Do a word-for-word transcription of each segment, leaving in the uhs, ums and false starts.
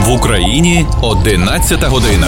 В Україні одинадцята година.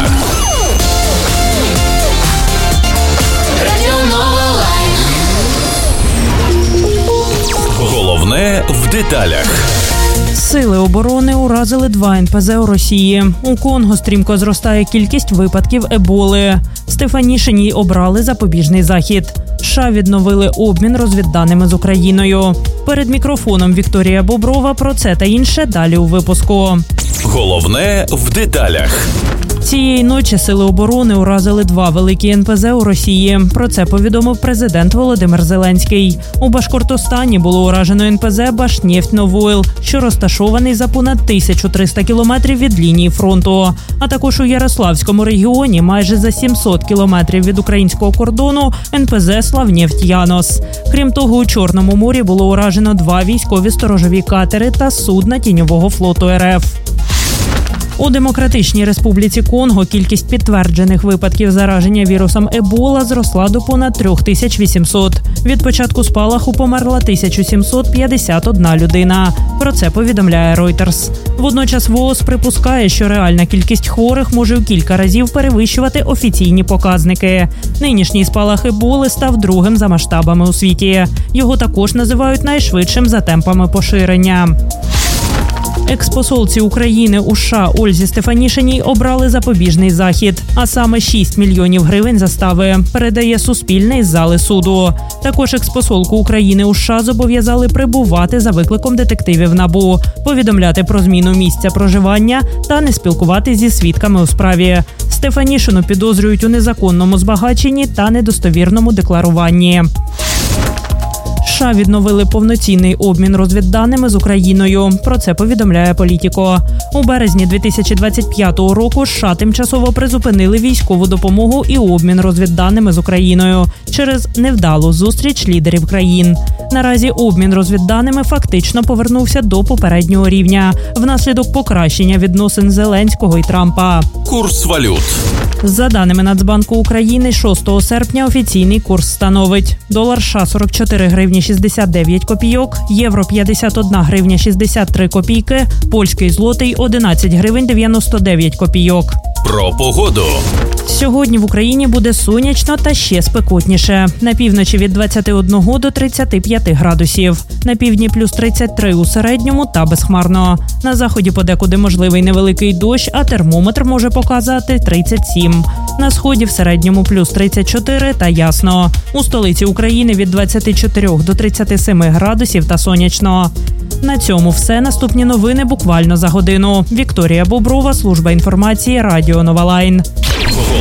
Головне в деталях. Сили оборони уразили два ен пе зе у Росії. У Конго стрімко зростає кількість випадків еболи. Стефанішиній обрали запобіжний захід. США відновили обмін розвідданими з Україною. Перед мікрофоном Вікторія Боброва про це та інше далі у випуску. Головне в деталях. Цієї ночі сили оборони уразили два великі ен пе зе у Росії. Про це повідомив президент Володимир Зеленський. У Башкортостані було уражено ен пе зе «Башнефть-Новойл», що розташований за понад тисячу триста кілометрів від лінії фронту. А також у Ярославському регіоні, майже за сімсот кілометрів від українського кордону, ен пе зе «Славнефть-Янос». Крім того, у Чорному морі було уражено два військові сторожові катери та судна тіньового флоту ер еф. У Демократичній Республіці Конго кількість підтверджених випадків зараження вірусом Ебола зросла до понад три тисячі вісімсот. Від початку спалаху померла тисяча сімсот п'ятдесят одна людина. Про це повідомляє Reuters. Водночас ВООЗ припускає, що реальна кількість хворих може у кілька разів перевищувати офіційні показники. Нинішній спалах Еболи став другим за масштабами у світі. Його також називають найшвидшим за темпами поширення. Експосолці України у США Ользі Стефанішиній обрали запобіжний захід, а саме шість мільйонів гривень застави, передає Суспільне із зали суду. Також експосолку України у США зобов'язали прибувати за викликом детективів НАБУ, повідомляти про зміну місця проживання та не спілкуватись зі свідками у справі. Стефанішину підозрюють у незаконному збагаченні та недостовірному декларуванні. США відновили повноцінний обмін розвідданими з Україною. Про це повідомляє Політіко. У березні дві тисячі двадцять п'ятого року США тимчасово призупинили військову допомогу і обмін розвідданими з Україною через невдалу зустріч лідерів країн. Наразі обмін розвідданими фактично повернувся до попереднього рівня внаслідок покращення відносин Зеленського і Трампа. Курс валют. За даними Нацбанку України, шостого серпня офіційний курс становить: долар США сорок чотири гривні шістдесят дев'ять копійок, євро п'ятдесят одна гривня шістдесят три копійки, польський злотий одинадцять гривень дев'яносто дев'ять копійок. Про погоду. Сьогодні в Україні буде сонячно та ще спекотніше. На півночі від двадцяти одного до тридцяти п'яти градусів. На півдні плюс тридцять три у середньому та безхмарно. На заході подекуди можливий невеликий дощ, а термометр може показати тридцять сім. На сході в середньому плюс тридцять чотири та ясно. У столиці України від двадцяти чотирьох до тридцяти семи градусів та сонячно. На цьому все. Наступні новини буквально за годину. Вікторія Боброва, служба інформації, Радіо Нова Лайн.